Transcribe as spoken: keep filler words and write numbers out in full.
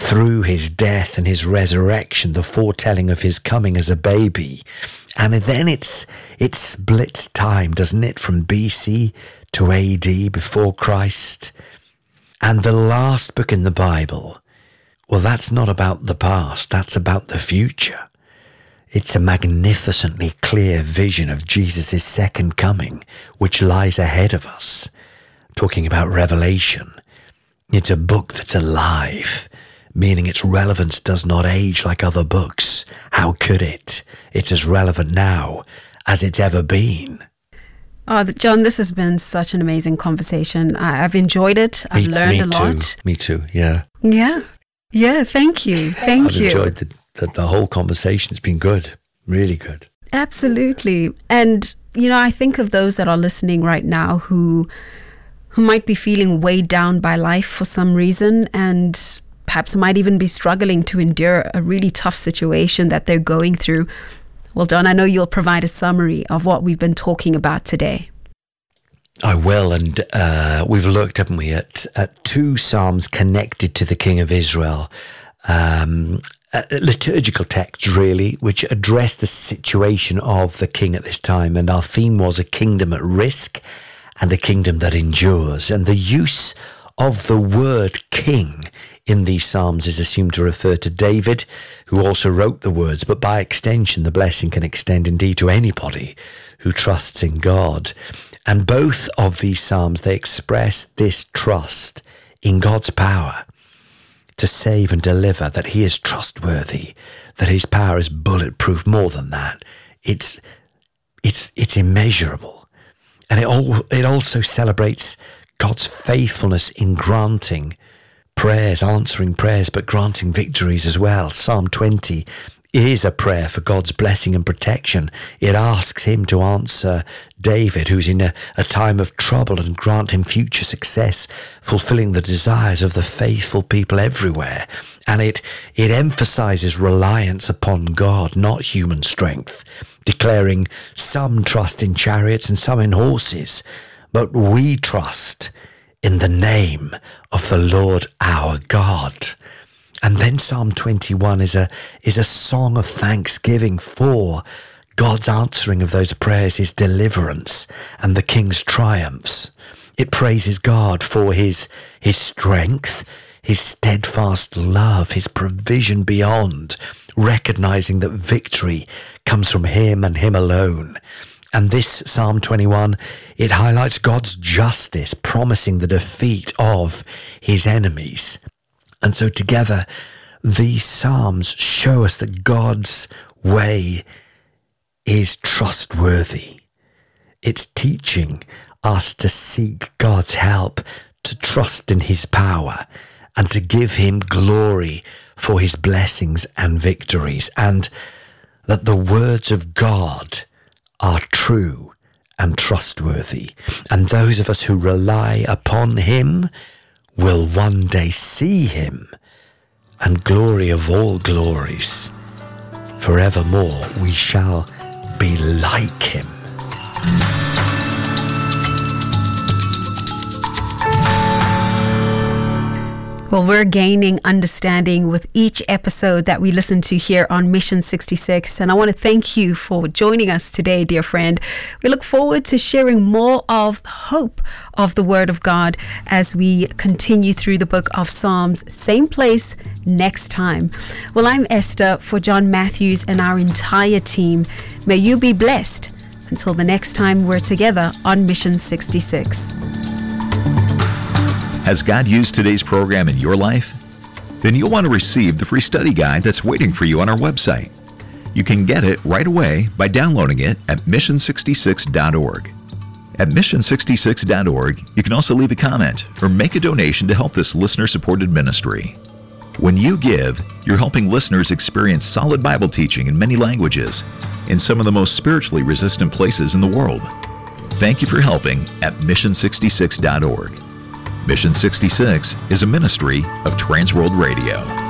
through his death and his resurrection, the foretelling of his coming as a baby. And then it's it splits time, doesn't it, from B C to A D, before Christ. And the last book in the Bible, well, that's not about the past, that's about the future. It's a magnificently clear vision of Jesus' second coming, which lies ahead of us. Talking about Revelation, it's a book that's alive, meaning its relevance does not age like other books. How could it? It's as relevant now as it's ever been. Oh, John, this has been such an amazing conversation. I, I've enjoyed it. I've me, learned me a lot. Too. Me too, yeah. Yeah. Yeah, thank you. Thank I've you. I've enjoyed the, the, the whole conversation. It's been good, really good. Absolutely. And, you know, I think of those that are listening right now who who might be feeling weighed down by life for some reason, and perhaps might even be struggling to endure a really tough situation that they're going through. Well, John, I know you'll provide a summary of what we've been talking about today. I will, and uh, we've looked, haven't we, at, at two psalms connected to the King of Israel, um, uh, liturgical texts, really, which address the situation of the king at this time. And our theme was a kingdom at risk and a kingdom that endures. And the use of the word king in these psalms is assumed to refer to David, who also wrote the words, but by extension, the blessing can extend indeed to anybody who trusts in God. And both of these psalms, they express this trust in God's power to save and deliver, that he is trustworthy, that his power is bulletproof. More than that, it's it's it's immeasurable. And it all it also celebrates God's faithfulness in granting prayers, answering prayers, but granting victories as well. Psalm twenty is a prayer for God's blessing and protection. It asks him to answer David, who's in a, a time of trouble, and grant him future success, fulfilling the desires of the faithful people everywhere. And it it emphasizes reliance upon God, not human strength, declaring some trust in chariots and some in horses, but we trust in the name of the Lord our God. And then Psalm twenty-one is a is a song of thanksgiving for God's answering of those prayers, his deliverance, and the king's triumphs. It praises God for his his strength, his steadfast love, his provision beyond, recognizing that victory comes from him and him alone. And this Psalm twenty-one, it highlights God's justice, promising the defeat of his enemies. And so together, these Psalms show us that God's way is trustworthy. It's teaching us to seek God's help, to trust in his power, and to give him glory for his blessings and victories, and that the words of God are true and trustworthy. And those of us who rely upon him will one day see him, and glory of all glories, forevermore we shall be like him. Well, we're gaining understanding with each episode that we listen to here on Mission sixty-six. And I want to thank you for joining us today, dear friend. We look forward to sharing more of the hope of the Word of God as we continue through the book of Psalms. Same place next time. Well, I'm Esther for John Matthews and our entire team. May you be blessed until the next time we're together on Mission sixty-six. Has God used today's program in your life? Then you'll want to receive the free study guide that's waiting for you on our website. You can get it right away by downloading it at mission sixty-six dot org. At mission sixty-six dot org, you can also leave a comment or make a donation to help this listener-supported ministry. When you give, you're helping listeners experience solid Bible teaching in many languages in some of the most spiritually resistant places in the world. Thank you for helping at mission sixty-six dot org. Mission sixty-six is a ministry of Transworld Radio.